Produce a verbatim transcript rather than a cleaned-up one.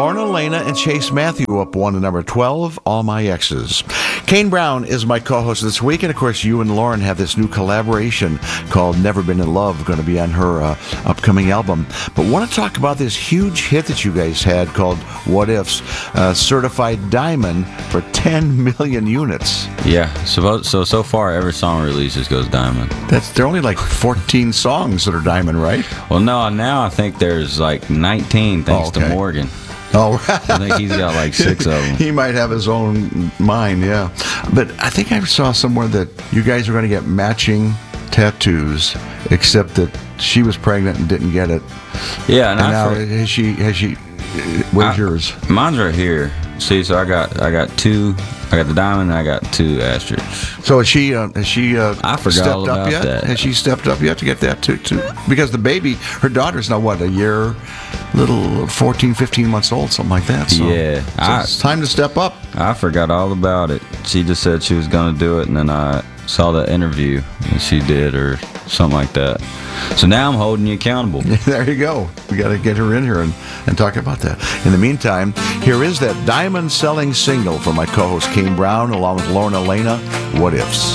Lorna Lana and Chase Matthew up one to number twelve, All My Exes. Kane Brown is my co-host this week, and of course you and Lauren have this new collaboration called Never Been in Love, going to be on her uh, upcoming album. But want to talk about this huge hit that you guys had called What Ifs, uh, certified diamond for ten million units. Yeah, so, so so far every song releases goes diamond. That's there are only like fourteen songs that are diamond, right? Well, no, now I think there's like nineteen thanks Oh, okay. to Morgan. Oh, I think he's got like six of them. He might have his own mind, yeah. But I think I saw somewhere that you guys are going to get matching tattoos, except that she was pregnant and didn't get it. Yeah, and, And I now for- has she? Has she? Where's I- yours? Mine's right here. See, so I got I got two. I got the diamond and I got two asterisks. So has she? Uh, has she? Uh, I forgot stepped all up about yet? that. Has she stepped up yet to get that too? too? Because the baby, her daughter's now what, a year, little fourteen, fifteen months old, something like that. So, Yeah, so I- it's time to step up. I forgot all about it. She just said she was going to do it, and then I saw the interview, and she did, or something like that. So now I'm holding you accountable. There you go. We got to get her in here and, and talk about that. In the meantime, here is that diamond-selling single from my co-host Kane Brown, along with Lorna Lana, What Ifs.